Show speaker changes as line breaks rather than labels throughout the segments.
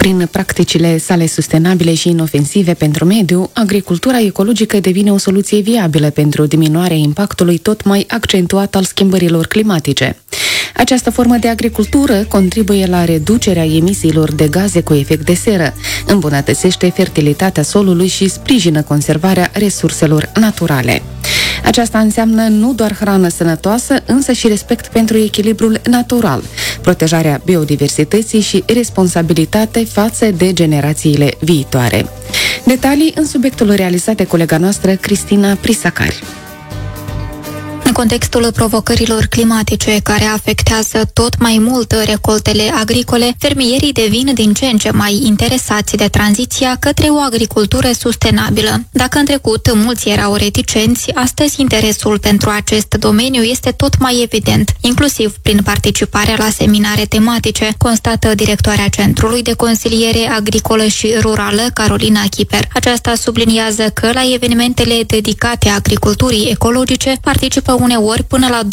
Prin practicile sale sustenabile și inofensive pentru mediu, agricultura ecologică devine o soluție viabilă pentru diminuarea impactului tot mai accentuat al schimbărilor climatice. Această formă de agricultură contribuie la reducerea emisiilor de gaze cu efect de seră, îmbunătățește fertilitatea solului și sprijină conservarea resurselor naturale. Aceasta înseamnă nu doar hrană sănătoasă, însă și respect pentru echilibrul natural, protejarea biodiversității și responsabilitate față de generațiile viitoare. Detalii în subiectul realizat de colega noastră Cristina Prisacari.
În contextul provocărilor climatice care afectează tot mai mult recoltele agricole, fermierii devin din ce în ce mai interesați de tranziția către o agricultură sustenabilă. Dacă în trecut mulți erau reticenți, astăzi interesul pentru acest domeniu este tot mai evident, inclusiv prin participarea la seminare tematice, constată directoarea Centrului de Consiliere Agricolă și Rurală, Carolina Chiper. Aceasta subliniază că la evenimentele dedicate agriculturii ecologice participă uneori până la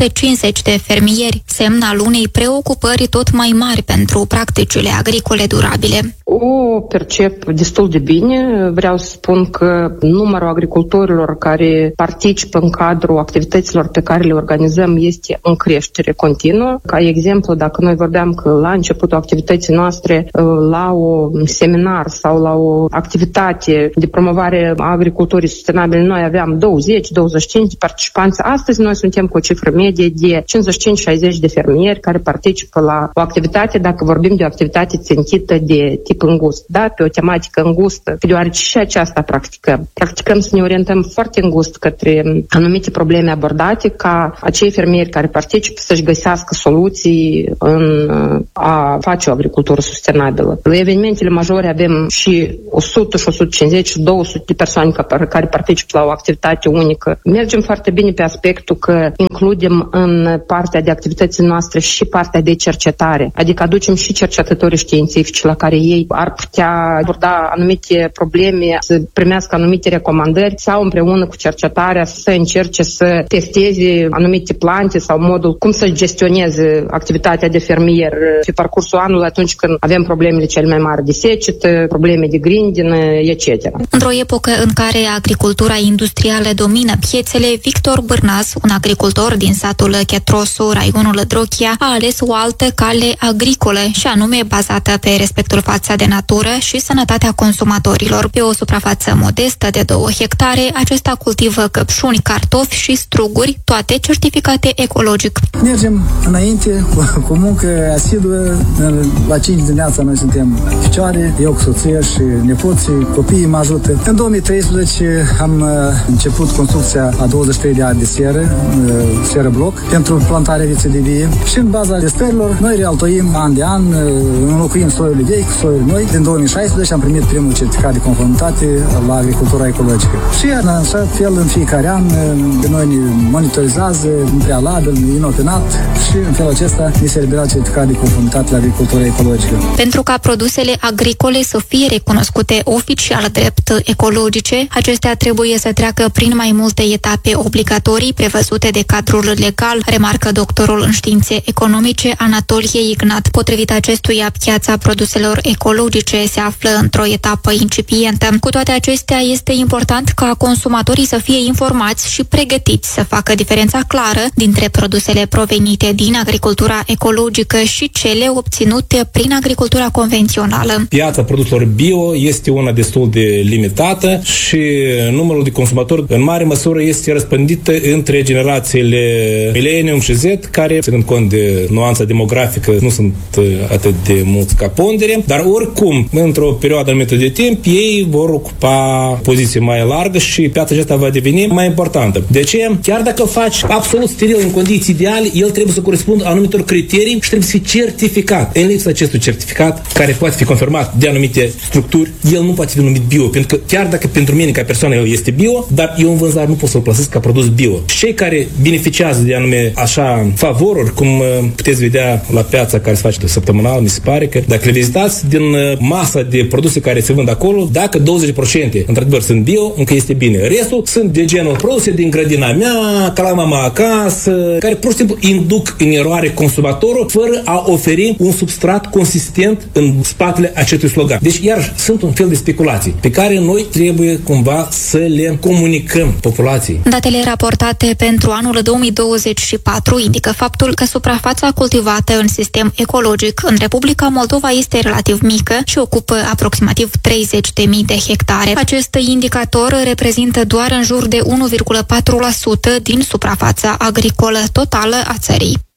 250 de fermieri, semn al unei preocupări tot mai mari pentru practicile agricole durabile.
O percep destul de bine. Vreau să spun că numărul agricultorilor care participă în cadrul activităților pe care le organizăm este în creștere continuă. Ca exemplu, dacă noi vorbeam că la începutul activității noastre, la un seminar sau la o activitate de promovare a agriculturii sustenabile, noi aveam 20-25 participanți. Astăzi noi suntem cu o cifră medie de 55-60 de fermieri care participă la o activitate, dacă vorbim de o activitate țintită de tip îngust, da? Pe o tematică îngustă, deoarece și aceasta practicăm. Practicăm să ne orientăm foarte îngust către anumite probleme abordate, ca acei fermieri care participă să-și găsească soluții în a face o agricultură sustenabilă. La evenimentele majore avem și 100, și 150, și 200 de persoane care participă la o activitate unică. Mergem foarte bine pe aspectul că includem în partea de activității noastre și partea de cercetare, adică aducem și cercetătorii științifici la care ei ar putea aborda anumite probleme, să primească anumite recomandări sau împreună cu cercetarea să încerce să testeze anumite plante sau modul cum să gestioneze activitatea de fermier pe parcursul anului atunci când avem problemele cele mai mari de secetă, probleme de grindină, etc.
Într-o epocă în care agricultura industrială domină piețele, Victor Bârnaz, un agricultor din satul Chetrosu, raionul Drochia, a ales o altă cale agricolă și anume bazată pe respectul față de natură și sănătatea consumatorilor. Pe o suprafață modestă de 2 hectare, acesta cultivă căpșuni, cartofi și struguri, toate certificate ecologic.
Mergem înainte cu muncă asiduă. La 5 dimineața noi suntem ficioare, eu cu soția și nepoții, copiii mă ajută. În 2013 am început construcția a 23 de ani de seră bloc pentru plantarea viței de vie și în baza testărilor noi realtoim an de an, înlocuim soiul vechi cu soiul noi. Din 2016 am primit primul certificat de conformitate la agricultura ecologică. Și în așa fel, în fiecare an, noi ne monitorizează în prealabil, inopinat și în felul acesta ne se eliberează certificat de conformitate la agricultura ecologică.
Pentru ca produsele agricole să fie recunoscute oficial drept ecologice, acestea trebuie să treacă prin mai multe etape obligatorii prevăzute de cadrul legal, remarcă doctorul în științe economice Anatolie Ignat. Potrivit acestuia, piața produselor ecologice se află într-o etapă incipientă. Cu toate acestea, este important ca consumatorii să fie informați și pregătiți să facă diferența clară dintre produsele provenite din agricultura ecologică și cele obținute prin agricultura convențională.
Piața produselor bio este una destul de limitată și numărul de consumatori în mare măsură este răspândită între generațiile Millennium și Z, care, ținând cont de nuanța demografică, nu sunt atât de mulți ca pondere, dar oricum, într-o perioadă anumită de timp, ei vor ocupa poziție mai largă și piața aceasta va deveni mai importantă. De ce? Chiar dacă îl faci absolut steril în condiții ideale, el trebuie să corespundă anumitor criterii și trebuie să fie certificat. În lipsa acestui certificat, care poate fi confirmat de anumite structuri, el nu poate fi numit bio, pentru că chiar dacă pentru mine ca persoană el este bio, dar eu în vânzare nu pot să-l plasez ca produs bio. cei care beneficiază de anume așa favoruri, cum puteți vedea la piața care se face săptămânal, mi se pare că dacă le vizitați din masa de produse care se vând acolo, dacă 20% într-adevăr sunt bio, încă este bine. Restul sunt de genul produse din grădina mea, ca la mama acasă, care pur și simplu induc în eroare consumatorul fără a oferi un substrat consistent în spatele acestui slogan. Deci, iar sunt un fel de speculații pe care noi trebuie cumva să le comunicăm populației.
Datele raportate pentru anul 2024 indică faptul că suprafața cultivată în sistem ecologic în Republica Moldova este relativ mică și ocupă aproximativ 30.000 de hectare. Acest indicator reprezintă doar în jur de 1,4% din suprafața agricolă totală a țării.